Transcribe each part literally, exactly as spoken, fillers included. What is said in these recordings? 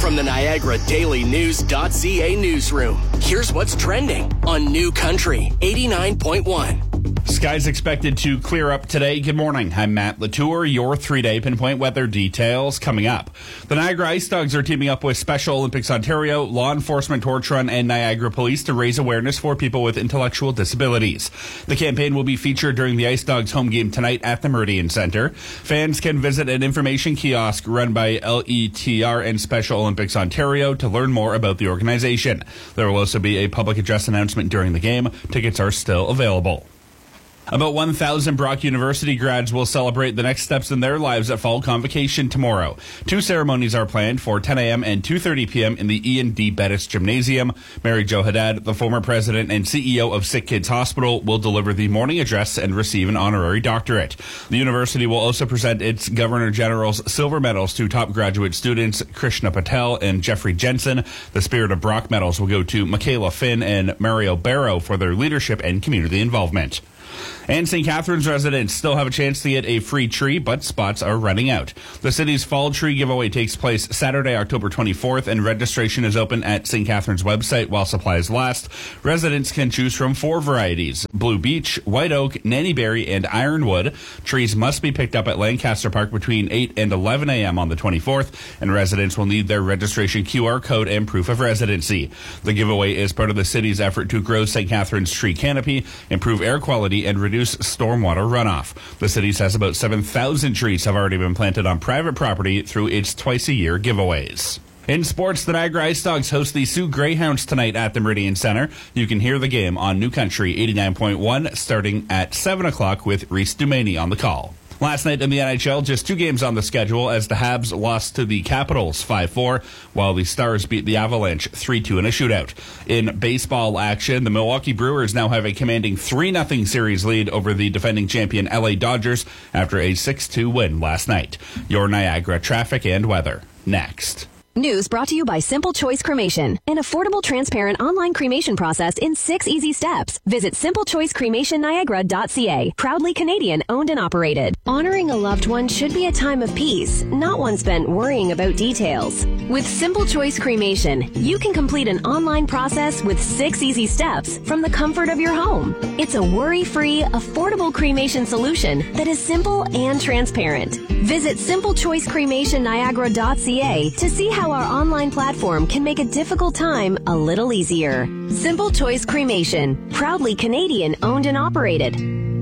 From the Niagara Daily News.ca newsroom, here's what's trending on New Country eighty-nine point one. Skies expected to clear up today. Good morning. I'm Matt Latour. Your three-day pinpoint weather details coming up. The Niagara Ice Dogs are teaming up with Special Olympics Ontario, Law Enforcement Torch Run, and Niagara Police to raise awareness for people with intellectual disabilities. The campaign will be featured during the Ice Dogs home game tonight at the Meridian Centre. Fans can visit an information kiosk run by L E T R and Special Olympics Ontario to learn more about the organization. There will also be a public address announcement during the game. Tickets are still available. About one thousand Brock University grads will celebrate the next steps in their lives at fall convocation tomorrow. Two ceremonies are planned for ten a.m. and two thirty p.m. in the Ian D. Bettis Gymnasium. Mary Jo Haddad, the former president and C E O of Sick Kids Hospital, will deliver the morning address and receive an honorary doctorate. The university will also present its Governor General's silver medals to top graduate students Krishna Patel and Jeffrey Jensen. The Spirit of Brock medals will go to Michaela Finn and Mario Barrow for their leadership and community involvement. And Saint Catharines residents still have a chance to get a free tree, but spots are running out. The city's fall tree giveaway takes place Saturday, October twenty-fourth, and registration is open at Saint Catharines' website while supplies last. Residents can choose from four varieties: Blue Beech, White Oak, Nannyberry, and Ironwood. Trees must be picked up at Lancaster Park between eight and eleven a.m. on the twenty-fourth, and residents will need their registration Q R code and proof of residency. The giveaway is part of the city's effort to grow Saint Catharines' tree canopy, improve air quality, and reduce stormwater runoff. The city says about seven thousand trees have already been planted on private property through its twice-a-year giveaways. In sports, the Niagara Ice Dogs host the Sioux Greyhounds tonight at the Meridian Centre. You can hear the game on New Country eighty-nine point one starting at seven o'clock with Reese Dumaney on the call. Last night in the N H L, just two games on the schedule as the Habs lost to the Capitals five four, while the Stars beat the Avalanche three two in a shootout. In baseball action, the Milwaukee Brewers now have a commanding three nothing series lead over the defending champion L A Dodgers after a six two win last night. Your Niagara traffic and weather next. News brought to you by Simple Choice Cremation, an affordable, transparent online cremation process in six easy steps. Visit simple choice cremation niagara dot c a. Proudly Canadian owned and operated. Honoring a loved one should be a time of peace, not one spent worrying about details. With Simple Choice Cremation, you can complete an online process with six easy steps from the comfort of your home. It's a worry-free, affordable cremation solution that is simple and transparent. Visit simple choice cremation niagara dot c a to see how our online platform can make a difficult time a little easier. Simple Choice Cremation, proudly Canadian owned and operated.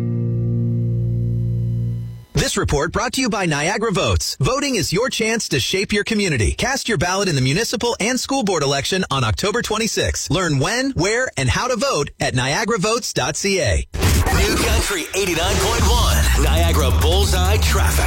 This report brought to you by Niagara Votes. Voting is your chance to shape your community. Cast your ballot in the municipal and school board election on October twenty-sixth. Learn when, where, and how to vote at niagara votes dot c a. New Country eighty-nine point one, Niagara Bullseye Traffic.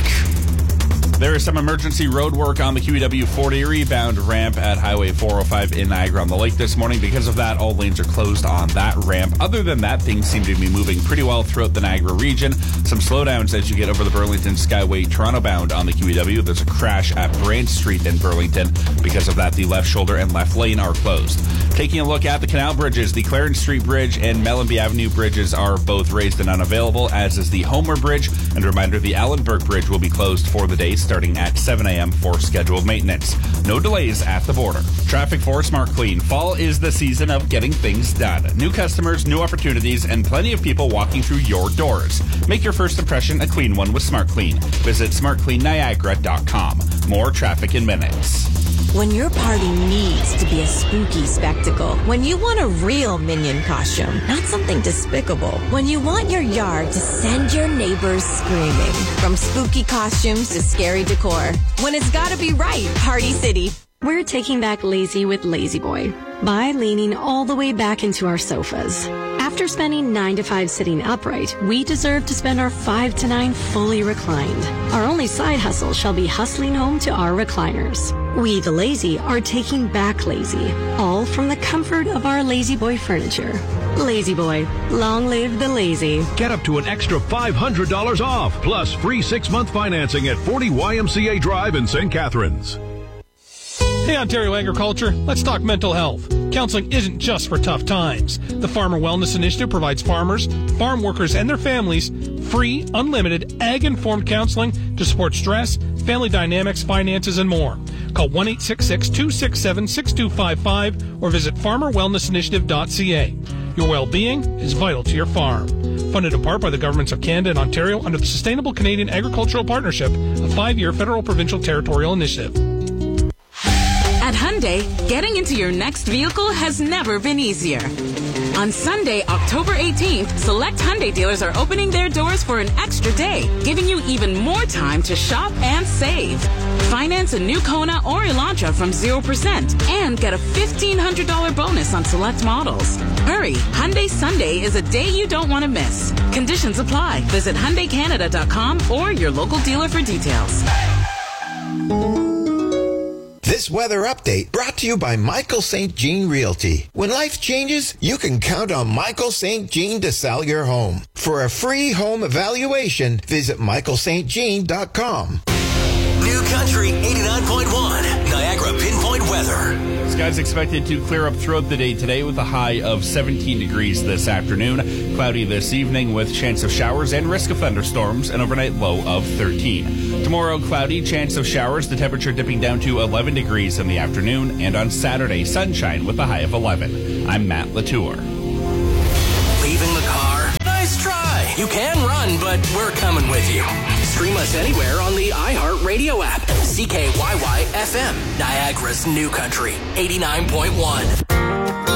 There is some emergency road work on the Q E W forty rebound ramp at Highway four oh five in Niagara-on-the-Lake this morning. Because of that, all lanes are closed on that ramp. Other than that, things seem to be moving pretty well throughout the Niagara region. Some slowdowns as you get over the Burlington Skyway Toronto bound on the Q E W. There's a crash at Brant Street in Burlington. Because of that, the left shoulder and left lane are closed. Taking a look at the canal bridges, the Clarence Street Bridge and Mellenby Avenue bridges are both raised and unavailable, as is the Homer Bridge. And a reminder, the Allen Burke Bridge will be closed for the day starting at seven a.m. for scheduled maintenance. No delays at the border. Traffic for Smart Clean. Fall is the season of getting things done. New customers, new opportunities, and plenty of people walking through your doors. Make your first impression a clean one with Smart Clean. Visit smart clean niagara dot com. More traffic in minutes. When your party needs to be a spooky spectacle. When you want a real Minion costume, not something despicable. When you want your yard to send your neighbors screaming. From spooky costumes to scary decor. When it's gotta be right, Party City. We're taking back lazy with Lazy Boy by leaning all the way back into our sofas. After spending nine to five sitting upright, we deserve to spend our five to nine fully reclined. Our only side hustle shall be hustling home to our recliners. We, the lazy, are taking back lazy, all from the comfort of our Lazy Boy furniture. Lazy Boy, long live the lazy. Get up to an extra five hundred dollars off, plus free six-month financing at forty Y M C A Drive in Saint Catharines. Hey, Ontario Agriculture, let's talk mental health. Counseling isn't just for tough times. The Farmer Wellness Initiative provides farmers, farm workers, and their families free, unlimited, ag-informed counseling to support stress, family dynamics, finances, and more. Call one eight six six, two six seven, six two five five or visit farmer wellness initiative dot c a. Your well-being is vital to your farm. Funded in part by the governments of Canada and Ontario under the Sustainable Canadian Agricultural Partnership, a five-year federal provincial territorial initiative. At Hyundai, getting into your next vehicle has never been easier. On Sunday, October eighteenth, select Hyundai dealers are opening their doors for an extra day, giving you even more time to shop and save. Finance a new Kona or Elantra from zero percent and get a fifteen hundred dollars bonus on select models. Hurry, Hyundai Sunday is a day you don't want to miss. Conditions apply. Visit Hyundai Canada dot com or your local dealer for details. This weather update brought to you by Michael Saint Jean Realty. When life changes, you can count on Michael Saint Jean to sell your home. For a free home evaluation, visit michael st jean dot com. New Country eighty-nine point one, Niagara Pinpoint Weather. Skies expected to clear up throughout the day today with a high of seventeen degrees this afternoon. Cloudy this evening with chance of showers and risk of thunderstorms, an overnight low of thirteen. Tomorrow, cloudy, chance of showers, the temperature dipping down to eleven degrees in the afternoon. And on Saturday, sunshine with a high of eleven. I'm Matt Latour. Leaving the car? Nice try. You can run, but we're coming with you. Stream us anywhere on the iHeartRadio app. C K Y Y F M, Niagara's New Country, eighty-nine point one.